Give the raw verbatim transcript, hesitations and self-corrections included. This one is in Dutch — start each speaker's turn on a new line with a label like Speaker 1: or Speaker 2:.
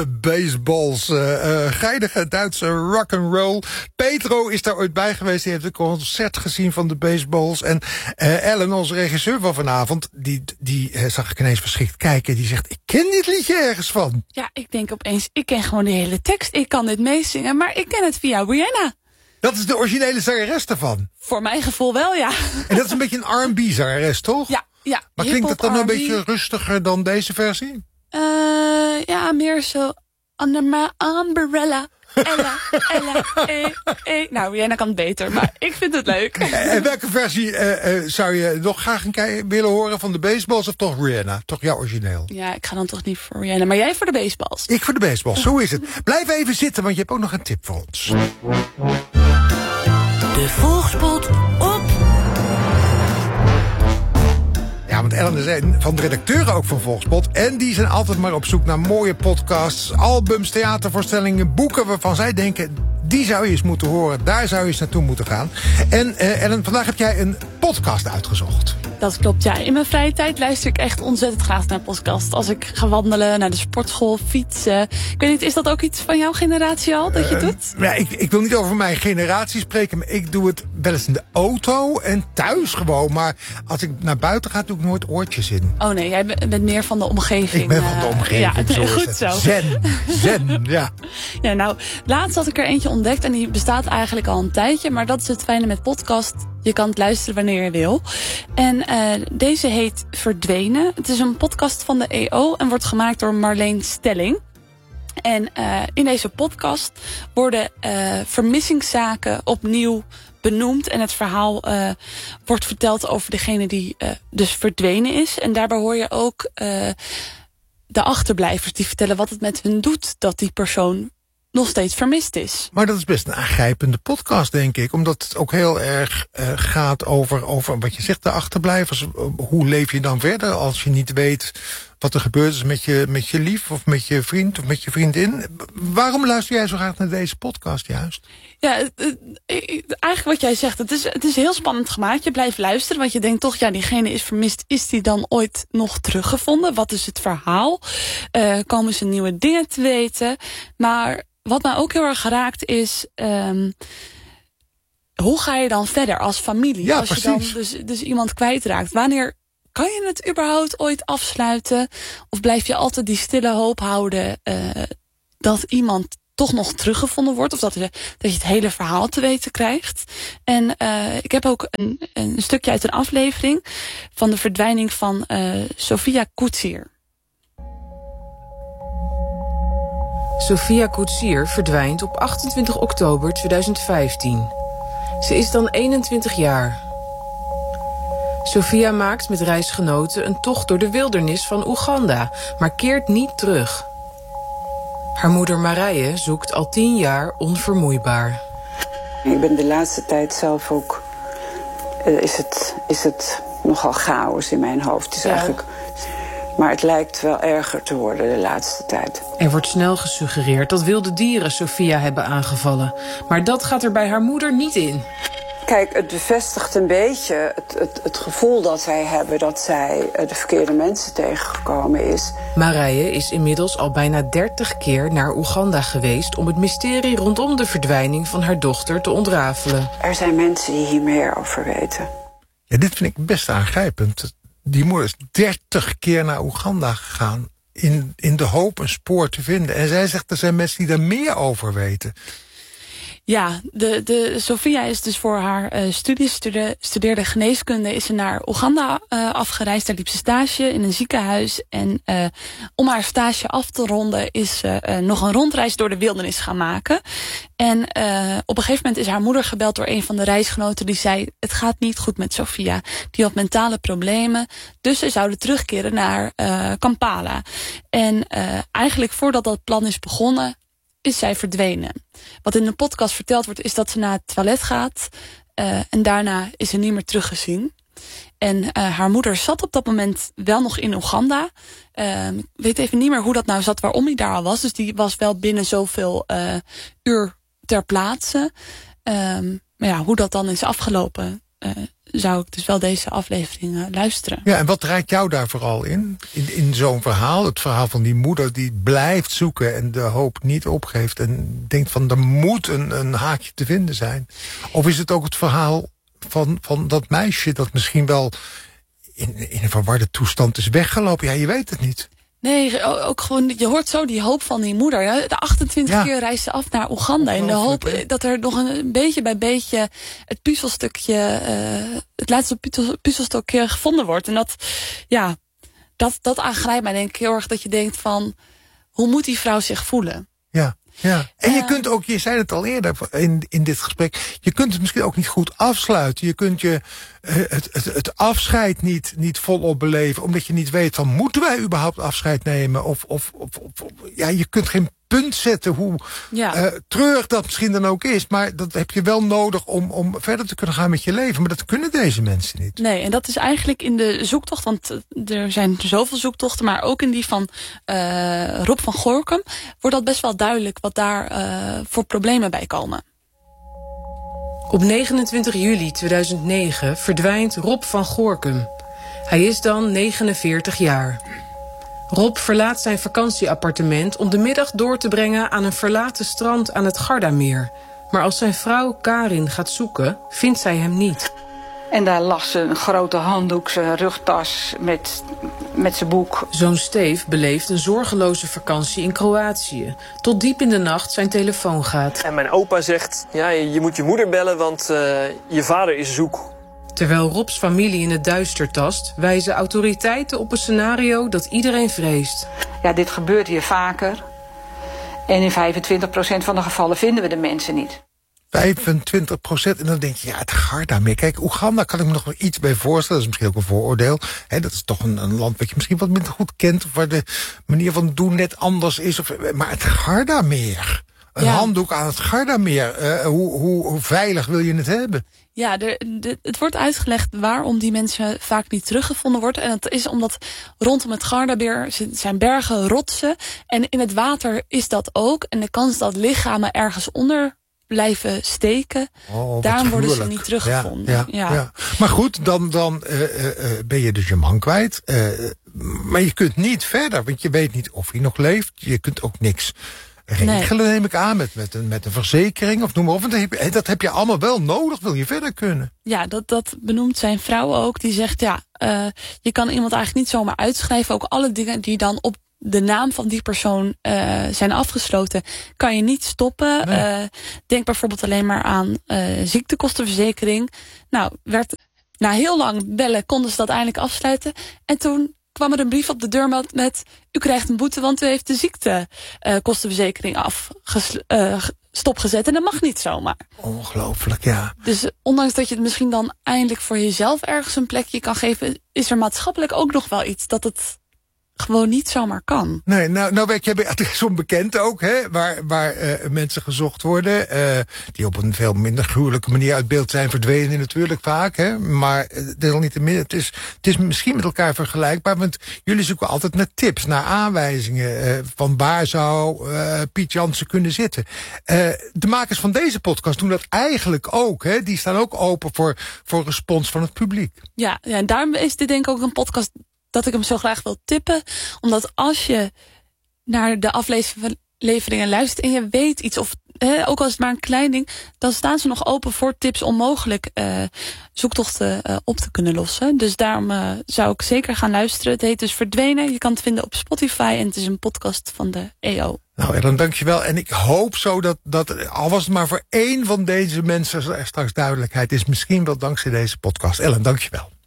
Speaker 1: Baseballs, uh, uh, geinige Duitse rock'n'roll. Petro is daar ooit bij geweest. Die heeft een concert gezien van de Baseballs. En uh, Ellen, onze regisseur van vanavond, die, die uh, zag ik ineens verschrikt kijken. Die zegt, ik ken dit liedje ergens van.
Speaker 2: Ja, ik denk opeens, ik ken gewoon die hele tekst. Ik kan dit meezingen, maar ik ken het via Rihanna.
Speaker 1: Dat is de originele zangeres ervan.
Speaker 2: Voor mijn gevoel wel, ja.
Speaker 1: En dat is een beetje een R en B zangeres, toch?
Speaker 2: Ja, ja.
Speaker 1: Maar klinkt dat dan
Speaker 2: R en B.
Speaker 1: een beetje rustiger dan deze versie?
Speaker 2: Uh, ja, meer zo under my umbrella. Ella, Ella, eh, eh. Nou, Rihanna kan het beter, maar ik vind het leuk.
Speaker 1: En welke versie uh, uh, zou je nog graag een keer willen horen van de Baseballs of toch Rihanna? Toch jouw origineel?
Speaker 2: Ja, ik ga dan toch niet voor Rihanna, maar jij voor de Baseballs.
Speaker 1: Ik voor de Baseballs, zo is het. Blijf even zitten, want je hebt ook nog een tip voor ons.
Speaker 3: De Volkspot op.
Speaker 1: Ja, want Ellen is een van de redacteuren ook van Volkspot. En die zijn altijd maar op zoek naar mooie podcasts, albums, theatervoorstellingen, boeken waarvan zij denken, die zou je eens moeten horen. Daar zou je eens naartoe moeten gaan. En uh, Ellen, vandaag heb jij een podcast uitgezocht.
Speaker 2: Dat klopt, ja. In mijn vrije tijd luister ik echt ontzettend graag naar podcast. Als ik ga wandelen, naar de sportschool, fietsen. Ik weet niet, is dat ook iets van jouw generatie al, dat je het doet?
Speaker 1: Uh, ja, ik, ik wil niet over mijn generatie spreken, maar ik doe het wel eens in de auto en thuis gewoon. Maar als ik naar buiten ga, doe ik nooit oortjes in.
Speaker 2: Oh nee, jij bent meer van de omgeving.
Speaker 1: Ik ben van de omgeving.
Speaker 2: Uh, ja,
Speaker 1: zo
Speaker 2: goed zo.
Speaker 1: Zen, zen, ja.
Speaker 2: Ja, nou, laatst had ik er eentje ontdekt en die bestaat eigenlijk al een tijdje. Maar dat is het fijne met podcast. Je kan het luisteren wanneer je wil. En uh, deze heet Verdwenen. Het is een podcast van de E O en wordt gemaakt door Marleen Stelling. En uh, in deze podcast worden uh, vermissingszaken opnieuw benoemd. En het verhaal uh, wordt verteld over degene die uh, dus verdwenen is. En daarbij hoor je ook uh, de achterblijvers die vertellen wat het met hun doet dat die persoon nog steeds vermist is.
Speaker 1: Maar dat is best een aangrijpende podcast, denk ik. Omdat het ook heel erg uh, gaat over, over wat je zegt, de achterblijvers. Hoe leef je dan verder als je niet weet wat er gebeurd is met je, met je lief of met je vriend of met je vriendin? Waarom luister jij zo graag naar deze podcast juist?
Speaker 2: Ja, het, het, eigenlijk wat jij zegt, het is, het is heel spannend gemaakt. Je blijft luisteren, want je denkt toch, ja, diegene is vermist. Is die dan ooit nog teruggevonden? Wat is het verhaal? Uh, komen ze nieuwe dingen te weten? Maar wat mij ook heel erg geraakt is, Um, hoe ga je dan verder als familie?
Speaker 1: Ja,
Speaker 2: als
Speaker 1: precies.
Speaker 2: je dan dus, dus iemand kwijtraakt. Wanneer kan je het überhaupt ooit afsluiten? Of blijf je altijd die stille hoop houden uh, dat iemand toch nog teruggevonden wordt? Of dat je, dat je het hele verhaal te weten krijgt? En uh, ik heb ook een, een stukje uit een aflevering van de verdwijning van uh, Sofia Koetsier.
Speaker 4: Sofia Koetsier verdwijnt op achtentwintig oktober tweeduizend vijftien. Ze is dan eenentwintig jaar. Sofia maakt met reisgenoten een tocht door de wildernis van Oeganda, maar keert niet terug. Haar moeder Marije zoekt al tien jaar onvermoeibaar.
Speaker 5: Ik ben de laatste tijd zelf ook, uh, is, het, is het nogal chaos in mijn hoofd. Het is
Speaker 4: ja.
Speaker 5: eigenlijk, maar het lijkt wel erger te worden de laatste tijd.
Speaker 4: Er wordt snel gesuggereerd dat wilde dieren Sofia hebben aangevallen. Maar dat gaat er bij haar moeder niet in.
Speaker 5: Kijk, het bevestigt een beetje het, het, het gevoel dat wij hebben dat zij de verkeerde mensen tegengekomen is.
Speaker 4: Marije is inmiddels al bijna dertig keer naar Oeganda geweest om het mysterie rondom de verdwijning van haar dochter te ontrafelen.
Speaker 5: Er zijn mensen die hier meer over weten.
Speaker 1: Ja, dit vind ik best aangrijpend. Die moeder is dertig keer naar Oeganda gegaan in, in de hoop een spoor te vinden. En zij zegt, er zijn mensen die daar meer over weten.
Speaker 2: Ja, de, de Sofia is dus voor haar uh, studie, studeerde, studeerde geneeskunde, is ze naar Oeganda uh, afgereisd. Daar liep ze stage in een ziekenhuis. En uh, om haar stage af te ronden is ze uh, nog een rondreis door de wildernis gaan maken. En uh, op een gegeven moment is haar moeder gebeld door een van de reisgenoten die zei, het gaat niet goed met Sofia. Die had mentale problemen, dus ze zouden terugkeren naar uh, Kampala. En uh, eigenlijk voordat dat plan is begonnen, is zij verdwenen. Wat in de podcast verteld wordt, is dat ze naar het toilet gaat. Uh, en daarna is ze niet meer teruggezien. En uh, haar moeder zat op dat moment wel nog in Oeganda. Uh, ik weet even niet meer hoe dat nou zat, waarom hij daar al was. Dus die was wel binnen zoveel uh, uur ter plaatse. Um, maar ja, hoe dat dan is afgelopen, uh, zou ik dus wel deze aflevering uh, luisteren.
Speaker 1: Ja, en wat raakt jou daar vooral in? In, in zo'n verhaal, het verhaal van die moeder die blijft zoeken en de hoop niet opgeeft en denkt van er moet een, een haakje te vinden zijn. Of is het ook het verhaal van, van dat meisje dat misschien wel in, in een verwarde toestand is weggelopen? Ja, je weet het niet.
Speaker 2: Nee, ook gewoon, je hoort zo die hoop van die moeder. Hè? De achtentwintig
Speaker 1: Ja.
Speaker 2: keer reist ze af naar Oeganda. In de hoop
Speaker 1: hè?
Speaker 2: dat er nog een beetje bij beetje het puzzelstukje, uh, het laatste puzzel, puzzelstukje gevonden wordt. En dat, ja, dat, dat aangrijpt mij denk ik heel erg dat je denkt van, hoe moet die vrouw zich voelen?
Speaker 1: Ja. Ja, en je
Speaker 2: Uh,
Speaker 1: kunt ook, je zei het al eerder in, in dit gesprek, je kunt het misschien ook niet goed afsluiten. Je kunt je uh, het, het, het afscheid niet, niet volop beleven, omdat je niet weet van, moeten wij überhaupt afscheid nemen? Of, of, of, of ja, je kunt geen punt zetten hoe
Speaker 2: Ja.
Speaker 1: uh, treurig dat misschien dan ook is, maar dat heb je wel nodig om, om verder te kunnen gaan met je leven. Maar dat kunnen deze mensen niet.
Speaker 2: Nee, en dat is eigenlijk in de zoektocht, want er zijn zoveel zoektochten, maar ook in die van uh, Rob van Gorkum wordt dat best wel duidelijk wat daar uh, voor problemen bij komen.
Speaker 4: Op negenentwintig juli tweeduizend negen verdwijnt Rob van Gorkum. Hij is dan negenenveertig jaar. Rob verlaat zijn vakantieappartement om de middag door te brengen aan een verlaten strand aan het Gardameer. Maar als zijn vrouw Karin gaat zoeken, vindt zij hem niet.
Speaker 6: En daar lag ze een grote handdoek, zijn rugtas met, met zijn boek.
Speaker 4: Zoon Steef beleeft een zorgeloze vakantie in Kroatië. Tot diep in de nacht zijn telefoon gaat.
Speaker 7: En mijn opa zegt, ja, je moet je moeder bellen, want uh, je vader is zoek.
Speaker 4: Terwijl Robs familie in het duister tast, wijzen autoriteiten op een scenario dat iedereen vreest.
Speaker 6: Ja, dit gebeurt hier vaker. En in vijfentwintig procent van de gevallen vinden we de mensen niet.
Speaker 1: vijfentwintig procent. En dan denk je, ja, het Gardameer. Kijk, Oeganda kan ik me nog wel iets bij voorstellen. Dat is misschien ook een vooroordeel. He, dat is toch een, een land wat je misschien wat minder goed kent. Of waar de manier van doen net anders is. Of, maar het Gardameer. Een
Speaker 2: Ja.
Speaker 1: handdoek aan het Gardameer. Uh, hoe, hoe, hoe veilig wil je het hebben?
Speaker 2: Ja, de, de, het wordt uitgelegd waarom die mensen vaak niet teruggevonden worden. En dat is omdat rondom het Gardameer zijn bergen, rotsen. En in het water is dat ook. En de kans dat lichamen ergens onder blijven steken,
Speaker 1: Oh,
Speaker 2: daarom worden ze
Speaker 1: gruwelijk.
Speaker 2: niet teruggevonden.
Speaker 1: Ja, ja,
Speaker 2: Ja.
Speaker 1: ja. Maar goed, dan, dan uh, uh, ben je dus je man kwijt. Uh, maar je kunt niet verder, want je weet niet of hij nog leeft. Je kunt ook niks regelen, nee. neem ik aan, met, met, een, met een verzekering of noem maar op. Want dat heb, je, dat heb je allemaal wel nodig, wil je verder kunnen.
Speaker 2: Ja, dat, dat benoemt zijn vrouw ook. Die zegt, ja, uh, je kan iemand eigenlijk niet zomaar uitschrijven. Ook alle dingen die dan op de naam van die persoon uh, zijn afgesloten, kan je niet stoppen. Nee. Uh, denk bijvoorbeeld alleen maar aan uh, ziektekostenverzekering. Nou, werd na heel lang bellen konden ze dat eindelijk afsluiten. En toen kwam er een brief op de deur met, met u krijgt een boete, want u heeft de ziektekostenverzekering uh, af uh, stopgezet. En dat mag niet zomaar.
Speaker 1: Ongelooflijk, ja.
Speaker 2: Dus ondanks dat je het misschien dan eindelijk voor jezelf ergens een plekje kan geven, is er maatschappelijk ook nog wel iets dat het gewoon niet zomaar kan.
Speaker 1: Nee, nou, nou weet je, er is zo'n bekend ook, hè, waar, waar uh, mensen gezocht worden, uh, die op een veel minder gruwelijke manier uit beeld zijn verdwenen natuurlijk vaak, hè, maar desalniettemin, het is, het is misschien met elkaar vergelijkbaar, want jullie zoeken altijd naar tips, naar aanwijzingen, uh, van waar zou uh, Piet Jansen kunnen zitten. Uh, de makers van deze podcast doen dat eigenlijk ook, hè, die staan ook open voor, voor respons van het publiek.
Speaker 2: Ja, ja, en daarom is dit denk ik ook een podcast dat ik hem zo graag wil tippen. Omdat als je naar de afleveringen luistert en je weet iets, of he, ook al is het maar een klein ding, dan staan ze nog open voor tips om mogelijk uh, zoektochten uh, op te kunnen lossen. Dus daarom uh, zou ik zeker gaan luisteren. Het heet dus Verdwenen. Je kan het vinden op Spotify en het is een podcast van de E O.
Speaker 1: Nou, Ellen, dankjewel. En ik hoop zo dat, dat, al was het maar voor één van deze mensen er straks duidelijkheid is. Misschien wel dankzij deze podcast. Ellen, dankjewel.